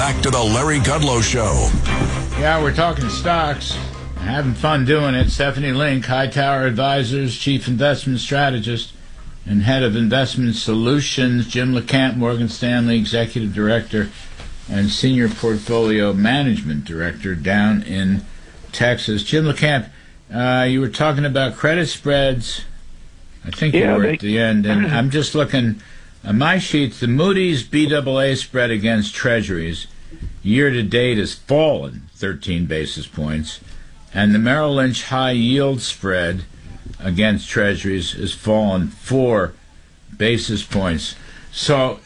back to the Larry Kudlow Show. Yeah, we're talking stocks. Having fun doing it. Stephanie Link, Hightower Advisors, Chief Investment Strategist and Head of Investment Solutions. Jim LeCamp, Morgan Stanley Executive Director and Senior Portfolio Management Director down in Texas. Jim LeCamp, you were talking about credit spreads. I think you were at the end. And I'm just looking at my sheets. The Moody's BAA spread against Treasuries year-to-date has fallen 13 basis points. And the Merrill Lynch high-yield spread against Treasuries has fallen 4 basis points. So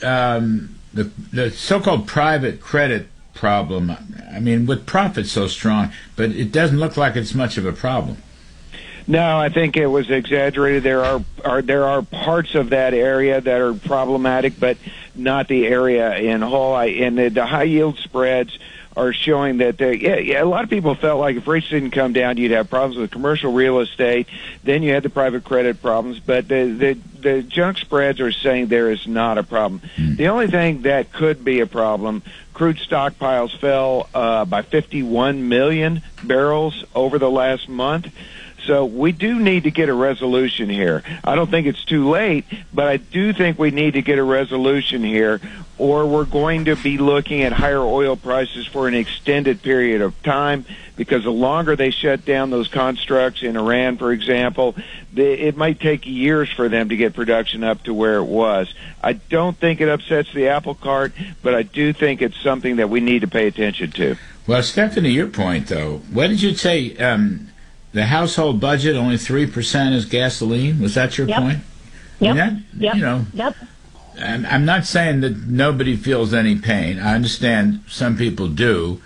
the so-called private credit problem, I mean, with profits so strong, but it doesn't look like it's much of a problem. No, I think it was exaggerated. There are parts of that area that are problematic, but not the area in whole. And the high-yield spreads are showing that a lot of people felt like if rates didn't come down, you'd have problems with commercial real estate. Then you had the private credit problems. But the junk spreads are saying there is not a problem. The only thing that could be a problem, crude stockpiles fell by 51 million barrels over the last month. So we do need to get a resolution here. I don't think it's too late, but I do think we need to get a resolution here, or we're going to be looking at higher oil prices for an extended period of time, because the longer they shut down those constructs in Iran, for example, it might take years for them to get production up to where it was. I don't think it upsets the apple cart, but I do think it's something that we need to pay attention to. Well, Stephanie, your point, though, what did you say? The household budget, only 3% is gasoline. Was that your point? Yep. Yep. I'm not saying that nobody feels any pain. I understand some people do.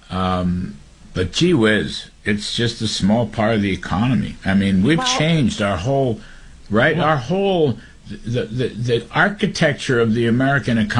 But gee whiz, it's just a small part of the economy. I mean, we've changed our whole, right? Our whole, the architecture of the American economy.